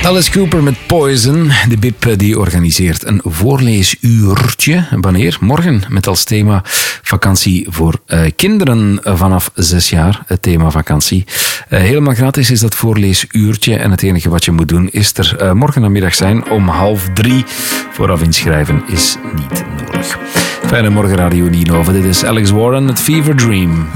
Alice Cooper met Poison. De BIP die organiseert een voorleesuurtje. Wanneer? Morgen. Met als thema vakantie voor kinderen vanaf 6 jaar. Het thema vakantie. Helemaal gratis is dat voorleesuurtje. En het enige wat je moet doen is er morgen namiddag zijn om 2:30. Vooraf inschrijven is niet nodig. Fijne morgen, Radio Ninove. Dit is Alex Warren met Fever Dream.